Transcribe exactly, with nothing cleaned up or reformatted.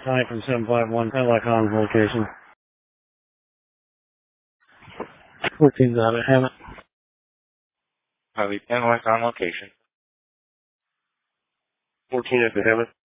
Hi from seven five one Telecom location. fourteen's out of Hammett. Highway ten West on location. fourteen at the Hammett.